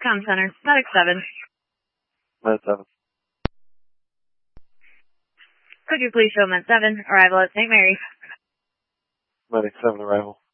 Com Center, Medic 7. Med 7. Could you please show Med 7, arrival at St. Mary's? Medic 7 arrival.